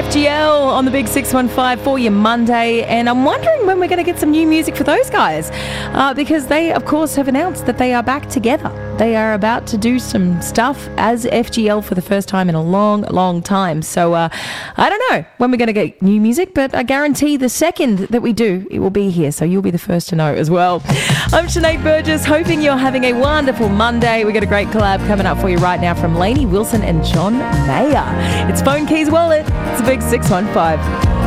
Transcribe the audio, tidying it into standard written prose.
FGL on the Big 615 for your Monday, and I'm wondering when we're going to get some new music for those guys, because they, of course, have announced that they are back together. They are about to do some stuff as FGL for the first time in a long, long time. So I don't know when we're going to get new music, but I guarantee the second that we do, it will be here. So you'll be the first to know as well. I'm Sinead Burgess, hoping you're having a wonderful Monday. We've got a great collab coming up for you right now from Lainey Wilson and John Mayer. It's Phone Keys Wallet. It's a Big 615.